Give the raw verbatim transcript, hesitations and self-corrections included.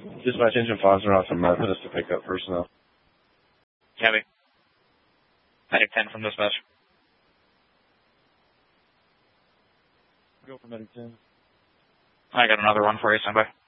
Dispatch engine fives are off from Methodist to pick up personnel. Copy. Medic ten from dispatch. Go for Medic ten. I got another one for you, standby.